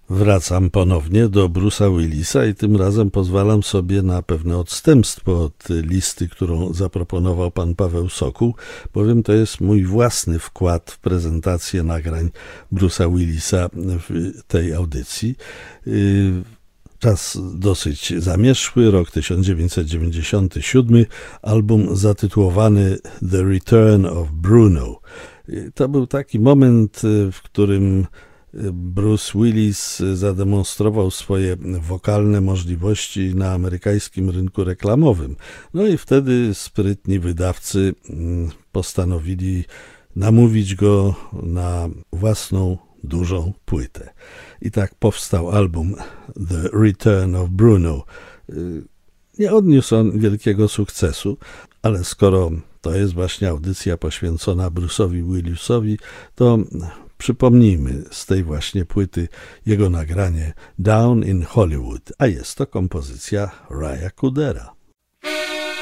Wracam ponownie do Bruce'a Willisa i tym razem pozwalam sobie na pewne odstępstwo od listy, którą zaproponował pan Paweł Sokół, bowiem to jest mój własny wkład w prezentację nagrań Bruce'a Willisa w tej audycji. Czas dosyć zamierzchły, rok 1997, album zatytułowany The Return of Bruno. To był taki moment, w którym Bruce Willis zademonstrował swoje wokalne możliwości na amerykańskim rynku reklamowym. No i wtedy sprytni wydawcy postanowili namówić go na własną dużą płytę. I tak powstał album The Return of Bruno. Nie odniósł on wielkiego sukcesu, ale skoro to jest właśnie audycja poświęcona Bruce'owi Willisowi, to przypomnijmy z tej właśnie płyty jego nagranie Down in Hollywood, a jest to kompozycja Raya Coodera.